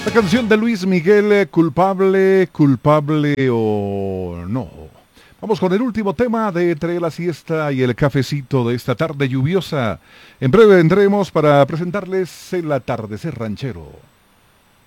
La canción de Luis Miguel, culpable, culpable o no. Vamos con el último tema de Entre la siesta y el cafecito de esta tarde lluviosa. En breve vendremos para presentarles el atardecer ranchero.